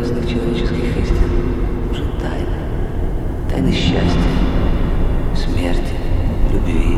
прекрасных человеческих истин уже тайны. Тайны счастья, смерти, любви.